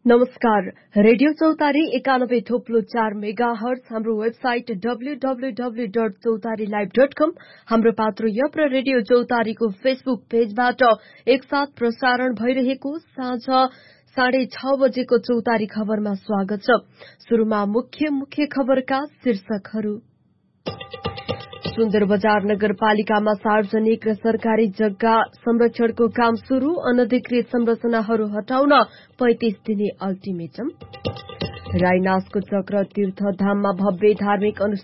नमस्कार। रेडियो चौतारी 91.4 मेगाहर्ज, हाम्रो वेबसाइट www.चौतारीलाइभ.com, हाम्रो पात्रो यप र रेडियो चौतारीको फेसबुक पेजबाट एकसाथ प्रसारण भइरहेको साँझ 6:30 बजेको चौतारी खबरमा स्वागत छ। सुरुमा मुख्य खबरका शीर्षकहरू। सुन्दरबजार नगरपालिकामा सार्वजनिक र सरकारी जग्गा संरक्षणको काम शुरू, अनधिकृत संरचनाहरू हटाउन 35 दिने अल्टिमेटम। राईनासको चक्र तीर्थधाममा भव्य धार्मिक